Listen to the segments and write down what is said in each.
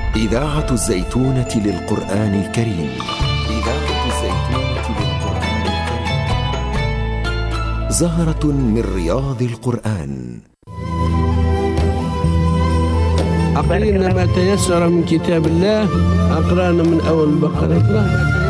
إذاعة الزيتونة للقرآن الكريم. إذاعة الزيتونة للقرآن الكريم. زهرة من رياض القرآن. أقرأنا ما تيسر من كتاب الله. أقرأنا من أول البقرة.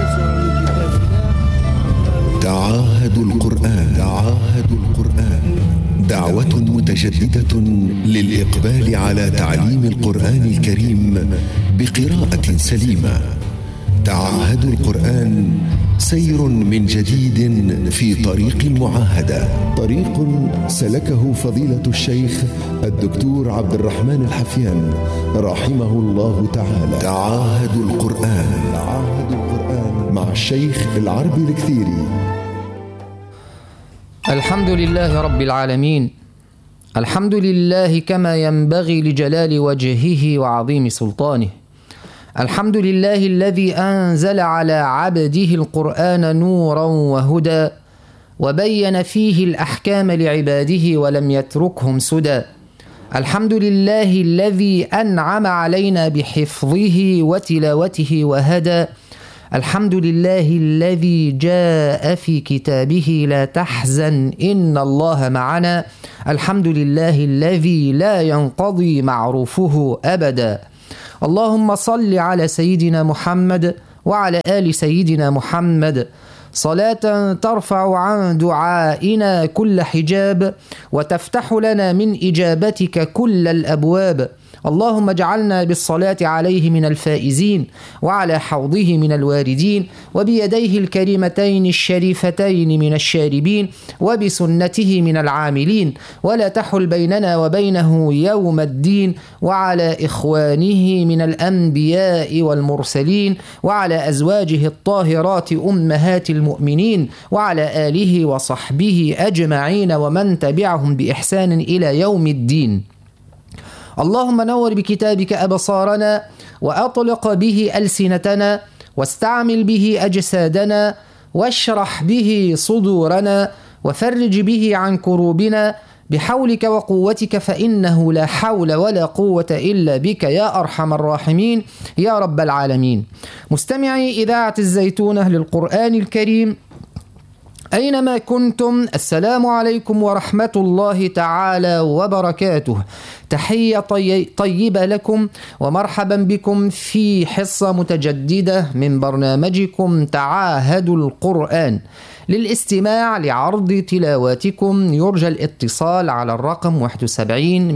تعاهدوا القرآن. تعاهدوا القرآن. دعوة متجددة للإقبال على تعليم القرآن الكريم بقراءة سليمة. تعاهدوا القرآن سير من جديد في طريق المعاهدة، طريق سلكه فضيلة الشيخ الدكتور عبد الرحمن الحفيان رحمه الله تعالى. تعاهدوا القرآن. تعاهدوا القرآن مع الشيخ العربي الكثيري. الحمد لله رب العالمين، الحمد لله كما ينبغي لجلال وجهه وعظيم سلطانه. الحمد لله الذي أنزل على عبده القرآن نورا وهدى، وبين فيه الأحكام لعباده ولم يتركهم سدى. الحمد لله الذي أنعم علينا بحفظه وتلاوته وهدى. الحمد لله الذي جاء في كتابه لا تحزن إن الله معنا. الحمد لله الذي لا ينقضي معروفه أبدا. اللهم صل على سيدنا محمد وعلى آل سيدنا محمد صلاة ترفع عن دعائنا كل حجاب وتفتح لنا من إجابتك كل الأبواب. اللهم اجعلنا بالصلاة عليه من الفائزين، وعلى حوضه من الواردين، وبيديه الكريمتين الشريفتين من الشاربين، وبسنته من العاملين، ولا تحل بيننا وبينه يوم الدين. وعلى إخوانه من الأنبياء والمرسلين، وعلى أزواجه الطاهرات أمهات المؤمنين، وعلى آله وصحبه أجمعين ومن تبعهم بإحسان إلى يوم الدين. اللهم نور بكتابك أبصارنا، وأطلق به ألسنتنا، واستعمل به أجسادنا، واشرح به صدورنا، وفرج به عن كروبنا بحولك وقوتك، فإنه لا حول ولا قوة إلا بك يا أرحم الراحمين يا رب العالمين. مستمعي إذاعة الزيتونة للقرآن الكريم أينما كنتم، السلام عليكم ورحمة الله تعالى وبركاته. تحية طيبة لكم ومرحبا بكم في حصة متجددة من برنامجكم تعاهدوا القرآن. للاستماع لعرض تلاواتكم يرجى الاتصال على الرقم 71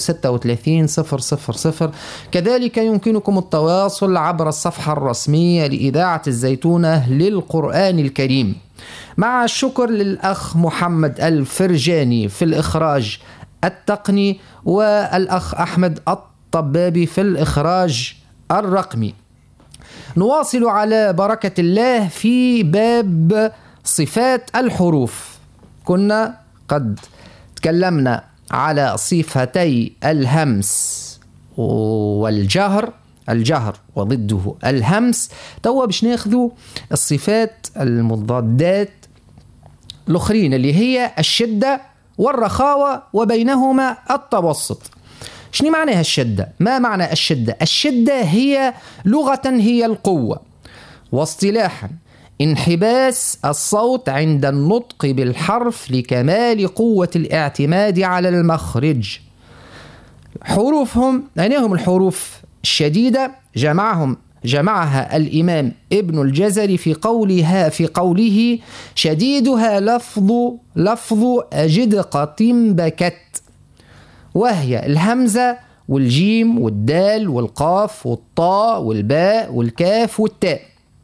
136 000. كذلك يمكنكم التواصل عبر الصفحة الرسمية لإذاعة الزيتونة للقرآن الكريم. مع الشكر للأخ محمد الفرجاني في الإخراج التقني، والأخ أحمد الطبابي في الإخراج الرقمي. نواصل على بركة الله في باب صفات الحروف. كنا قد تكلمنا على صفتي الهمس والجهر، الجهر وضده الهمس. توا باش ناخذوا الصفات المضادات الأخرين اللي هي الشدة والرخاوة وبينهما التوسط. شنو معناها الشدة؟ ما معنى الشدة؟ الشدة هي لغة هي القوة، واصطلاحا انحباس الصوت عند النطق بالحرف لكمال قوة الاعتماد على المخرج. حروفهم أنهم الحروف الشديدة جمعها الإمام ابن الجزري في قوله شديدها لفظ أجدقة بكت، وهي الهمزة والجيم والدال والقاف والطاء والباء والكاف والتاء.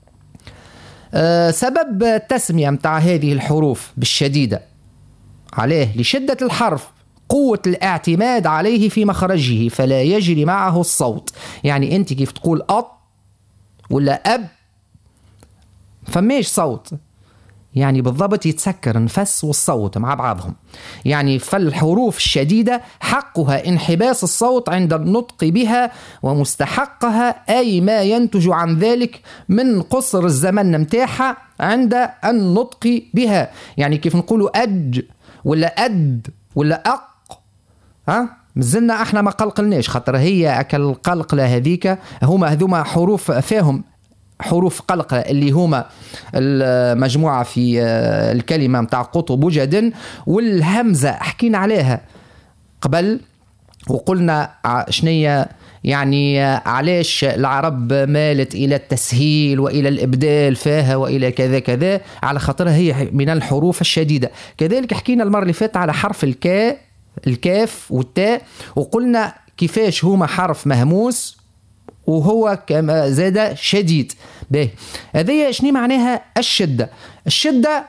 سبب التسمية متاع هذه الحروف بالشديدة عليه لشدة الحرف، قوة الاعتماد عليه في مخرجه فلا يجري معه الصوت. يعني أنت كيف تقول أط ولا أب فماش صوت، يعني بالضبط يتسكر النفس والصوت مع بعضهم. يعني فالحروف الشديدة حقها انحباس الصوت عند النطق بها، ومستحقها أي ما ينتج عن ذلك من قصر الزمن متاحة عند النطق بها. يعني كيف نقولوا أج ولا أد ولا أق، مازلنا احنا ما قلقلناش، خاطر هي أكل القلقلة هذيك هذوما حروف فيهم حروف قلقلة اللي هما المجموعة في الكلمة متاع قطب وجد، والهمزة حكينا عليها قبل وقلنا شنية يعني علاش العرب مالت إلى التسهيل وإلى الإبدال فيها وإلى كذا كذا، على خاطرها هي من الحروف الشديدة. كذلك حكينا المرة اللي فاتت على حرف الكاف والتاء، وقلنا كيفاش هما حرف مهموس وهو كما زاد شديد. به هذه شنو معناها الشدة؟ الشدة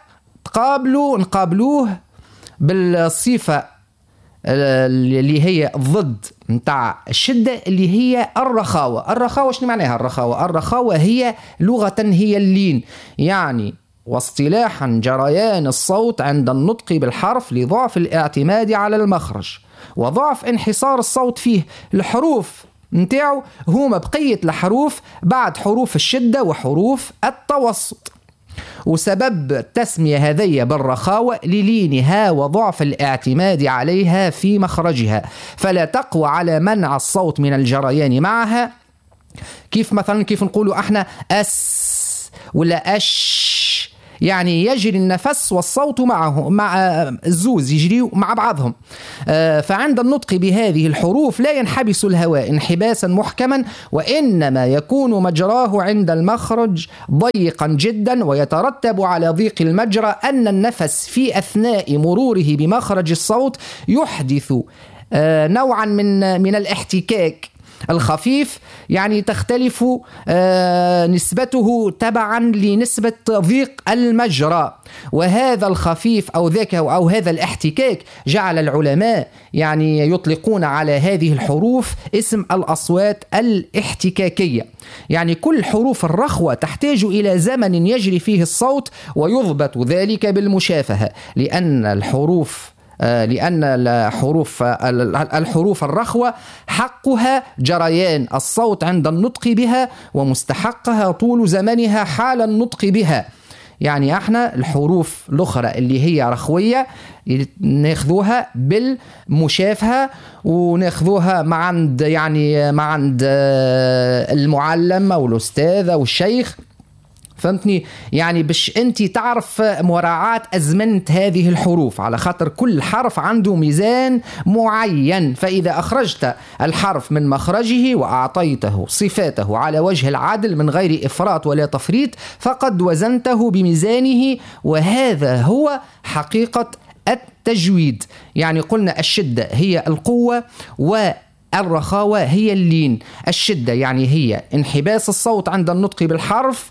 نقابلوه بالصفة اللي هي ضد متاع الشدة اللي هي الرخاوة. الرخاوة شنو معناها الرخاوة؟ الرخاوة هي لغة هي اللين، يعني واصطلاحا جريان الصوت عند النطق بالحرف لضعف الاعتماد على المخرج وضعف انحصار الصوت فيه. الحروف نتاعو هما بقية الحروف بعد حروف الشدة وحروف التوسط، وسبب التسمية هذه بالرخاوة للينها وضعف الاعتماد عليها في مخرجها، فلا تقوى على منع الصوت من الجريان معها. كيف مثلا كيف نقولوا احنا أس ولا أش، يعني يجري النفس والصوت معه، مع الزوز يجري مع بعضهم. فعند النطق بهذه الحروف لا ينحبس الهواء انحباسا محكما، وإنما يكون مجراه عند المخرج ضيقا جدا، ويترتب على ضيق المجرى أن النفس في أثناء مروره بمخرج الصوت يحدث نوعا من الاحتكاك الخفيف، يعني تختلف نسبته تبعا لنسبة ضيق المجرى، وهذا الخفيف أو ذاك أو هذا الاحتكاك جعل العلماء يعني يطلقون على هذه الحروف اسم الأصوات الاحتكاكية. يعني كل حروف الرخوة تحتاج إلى زمن يجري فيه الصوت، ويضبط ذلك بالمشافهة، لأن الحروف الرخوة حقها جريان الصوت عند النطق بها، ومستحقها طول زمنها حال النطق بها. يعني احنا الحروف الأخرى اللي هي رخوية ناخذوها بالمشافهة، وناخذوها مع عند المعلم أو الأستاذ أو الشيخ، فهمتني؟ يعني باش انت تعرف مراعاة أزمنة هذه الحروف، على خاطر كل حرف عنده ميزان معين، فإذا أخرجت الحرف من مخرجه وأعطيته صفاته على وجه العدل من غير إفراط ولا تفريط فقد وزنته بميزانه، وهذا هو حقيقة التجويد. يعني قلنا الشدة هي القوة الرخاوة هي اللين. الشدة يعني هي انحباس الصوت عند النطق بالحرف،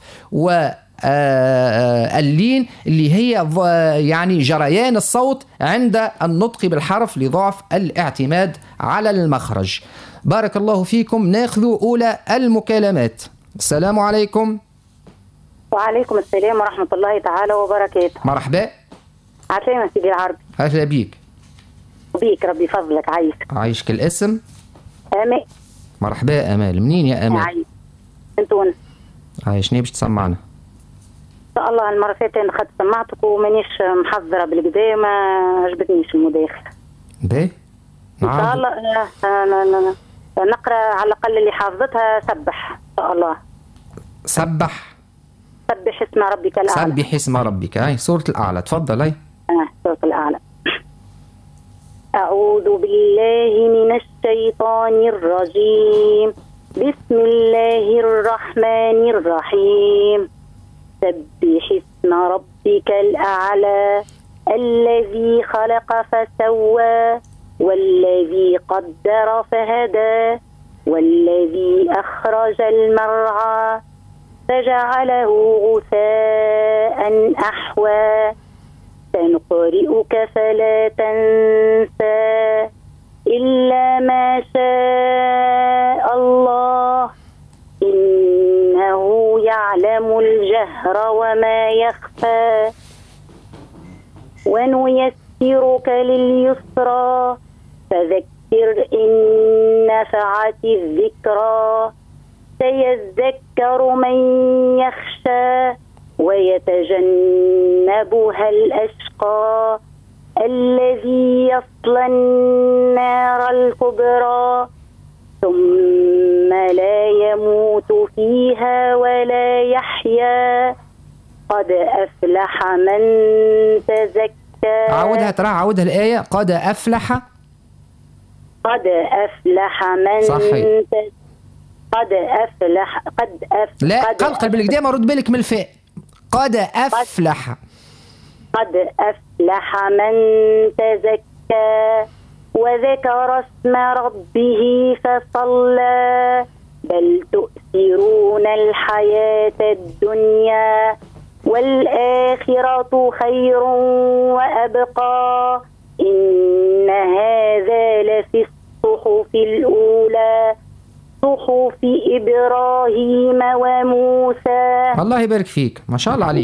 واللين اللي هي يعني جريان الصوت عند النطق بالحرف لضعف الاعتماد على المخرج. بارك الله فيكم. ناخذ أولى المكالمات. السلام عليكم. وعليكم السلام ورحمة الله تعالى وبركاته. مرحبا. عسلامة سيدي العربي. أهلا بيك. بيك ربي فضلك. عايشك. الاسم؟ آمال. مرحبا آمال. منين يا آمال؟ عايش من تونس. عايشني باش تسمعنا؟ إن شاء الله. المرة فاتت أنا خدت سمعتك ومانيش محضرة بالكدا، ما عجبتنيش المداخلة. باهي. إن شاء الله نقرأ على الأقل اللي حافظتها. سبح إن شاء الله. سبح اسم ربك الأعلى. سبح اسم ربك. هاي سورة الأعلى. تفضل. هاي سورة الأعلى. أعوذ بالله من الشيطان الرجيم. بسم الله الرحمن الرحيم. سبح اسم ربك الأعلى الذي خلق فسوى والذي قدر فهدى والذي أخرج المرعى فجعله غثاء أحوى. سنقرئك فلا تنسى إلا ما شاء الله إنه يعلم الجهر وما يخفى. ونيسرك لليسرى فذكر إن نفعت الذكرى. سيذكر من يخشى ويتجنبها الأشقى الذي يصلى النار الكبرى ثم لا يموت فيها ولا يحيا قد أفلح من تزكى. عودها الآية. قد أفلح من صحيح. قد أفلح لا قلقل بالقدام رد بالك من الفاء. قد أفلح من تزكى وذكر اسم ربه فصلى بل تؤثرون الحياة الدنيا والآخرة خير وأبقى إن هذا لفي الصحف الأولى صحف إبراهيم وموسى. الله يبارك فيك ما شاء الله عليك.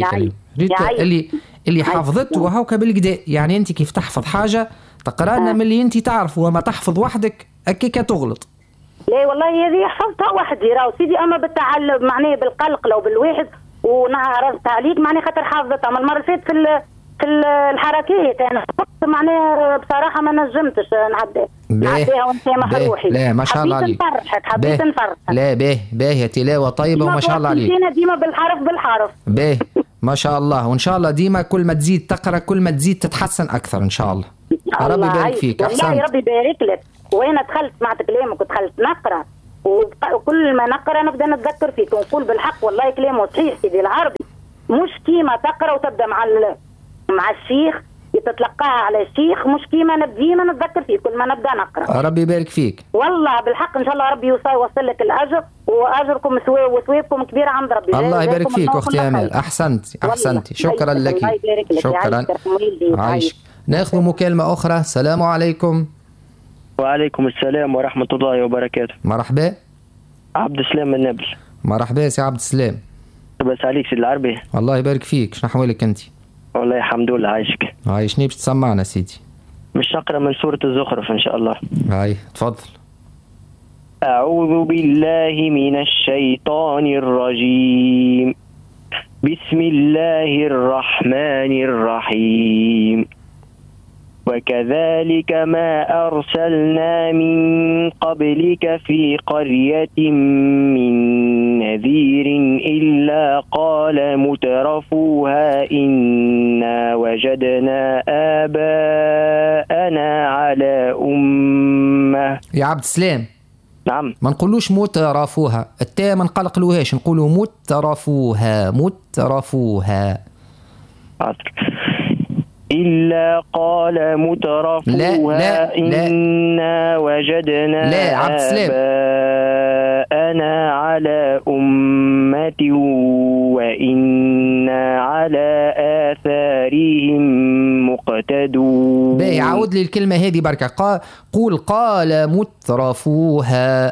اللي حافظته وهوك بالقداء. يعني أنت كيف تحفظ حاجة تقرأ لنا من اللي أنت تعرف وما تحفظ وحدك أكيك تغلط. لا والله هذه حفظتها وحدي راهو سيدي أما بالتعلم معناه بالقلق لو بالواحد ونعرضت عليك معناه خاطر حافظتها. من المرة فاتت في الحركات أنا معناها بصراحة ما نجمتش نعديها ونسامح روحي. لا ما شاء الله عليك. حبيت نفرحك. لا باهي تلاوة طيبة وما شاء الله عليك. ديما بالحرف. باهي ما شاء الله وإن شاء الله ديما كل ما تزيد تقرأ كل ما تزيد تتحسن أكثر إن شاء الله. ربي يبارك فيك. والله ربي يبارك لك. وأنا دخلت سمعت كلامك ودخلت نقرأ وكل ما نقرأ نبدأ نتذكر فيك ونقول بالحق والله كلامه صحيح سيدي العربي مش كيما تقرأ وتبدأ مع الشيخ تتلقاها على الشيخ مش كيما ديما نتذكر فيه كل ما نبدا نقرا. ربي يبارك فيك. والله بالحق ان شاء الله ربي يوصل لك الاجر واجركم وثوابكم كبيره عند ربي. الله يبارك فيك اختي امال. احسنتي شكرا لك. شكرا. عايشك. ناخذ مكالمه اخرى. السلام عليكم. وعليكم السلام ورحمه الله وبركاته. مرحبا. عبد السلام من نابل. مرحبا سي عبد السلام. بس عليك سيدي العربي. الله يبارك فيك. شنو احوالك انت؟ والله الحمد لله. عايشك. عايشني باش تسمعنا سيدي. مش نقرا من سورة الزخرف إن شاء الله. هاي تفضل. أعوذ بالله من الشيطان الرجيم. بسم الله الرحمن الرحيم. وكذلك ما أرسلنا من قبلك في قرية من نذير إلا قال مترفوها إنا وجدنا آباءنا على أمة. يا عبد السلام. نعم. ما نقولوش مترفوها التاء ما نقلقلوهاش نقولوا مترفوها. إلا قال مترفوها إنا وجدنا آباءنا على أمة وإنا على آثارهم مقتدون. باهي عاود لي الكلمة هذه بركة. قول قال مترفوها.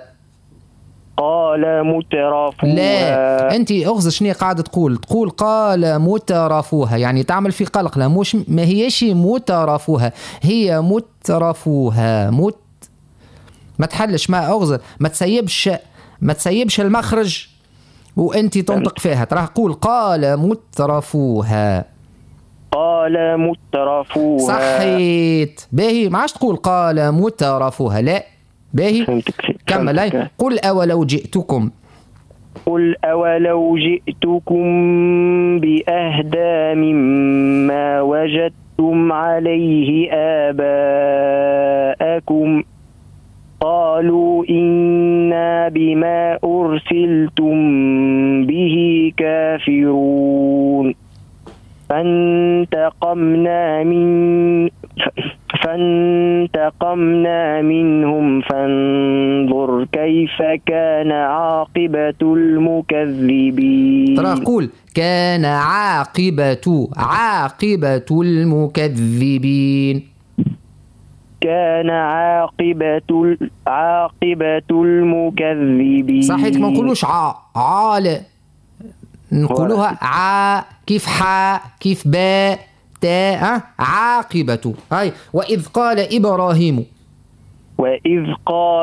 لا انت اغزر شنو قاعده تقول قال مترفوها يعني تعمل في قلق. لا مش ما هيش مترفوها هي مترفوها ما تحلش ما اغزر ما تسيبش المخرج وانت تنطق فيها تراه قول قال مترفوها صحيت. باهي ما عادش تقول قال مترفوها لا باهي كمل. قل أولو جئتكم بأهدى مما وجدتم عليه آباءكم قالوا إنا بما أرسلتم به كافرون. فانتقمنا منهم فانظر كيف كان عاقبة المكذبين. ترى قول كان عاقبة المكذبين. كان عاقبة المكذبين. صحيح ما نقولوش عال نقولوها كيف حاء كيف باء تاء عاقبة. هاي وإذ قال إبراهيم